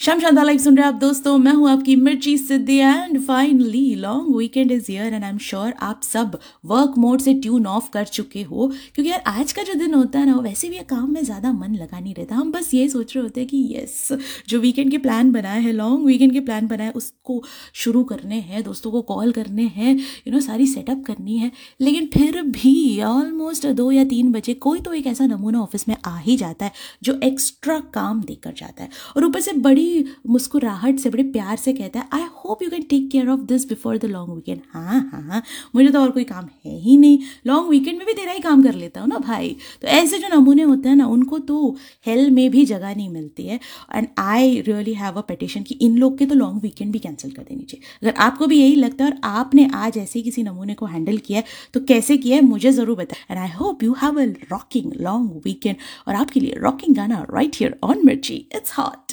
शाम शांता लाइव सुन रहे हैं आप दोस्तों। मैं हूं आपकी मिर्ची सिद्धि and finally long weekend is here and I am sure आप सब वर्क मोड से ट्यून ऑफ कर चुके हो, क्योंकि यार आज का जो दिन होता है ना, वैसे भी काम में ज़्यादा मन लगा नहीं रहता। हम बस ये सोच रहे होते हैं कि यस, जो वीकेंड के प्लान बनाए हैं, लॉन्ग वीकेंड के प्लान बनाए, उसको शुरू करने हैं, दोस्तों को कॉल करने हैं, सारी सेटअप करनी है। लेकिन फिर भी ऑलमोस्ट 2 या 3 बजे कोई तो एक ऐसा नमूना ऑफिस में आ ही जाता है जो एक्स्ट्रा काम देकर जाता है और ऊपर से बड़ी मुस्कुराहट से, बड़े प्यार से कहता है, I hope you can take care of this before the long weekend. हाँ, मुझे तो और कोई काम है ही नहीं, लॉन्ग वीकेंड में भी तेरा ही काम कर लेता हूँ ना भाई। तो ऐसे जो नमूने होते हैं ना, उनको तो हेल में भी जगह नहीं मिलती है। And I really have a petition कि इन लोग के तो लॉन्ग वीकेंड भी कैंसिल कर देनी चाहिए। अगर आपको भी यही लगता है और आपने आज ऐसे किसी नमूने को हैंडल किया है तो कैसे किया है मुझे ज़रूर बताएं। And I hope you have a rocking long weekend. और आपके लिए रॉकिंग गाना राइट हियर ऑन मिर्ची, इट्स हॉट।